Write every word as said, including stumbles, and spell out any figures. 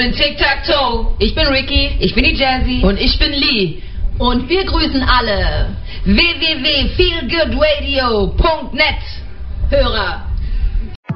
sind Tic-Tac-Toe. Ich bin Ricky. Ich bin die Jazzy. Und ich bin Lee. Und wir grüßen alle w w w punkt feel good radio punkt net Hörer.